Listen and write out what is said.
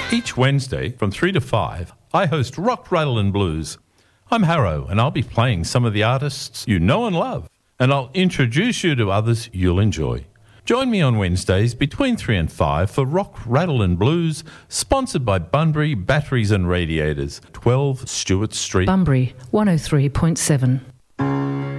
Each Wednesday from 3 to 5, I host Rock, Rattle and Blues. I'm Harrow, and I'll be playing some of the artists you know and love, and I'll introduce you to others you'll enjoy. Join me on Wednesdays between 3 and 5 for Rock, Rattle and Blues, sponsored by Bunbury Batteries and Radiators, 12 Stewart Street. Bunbury 103.7.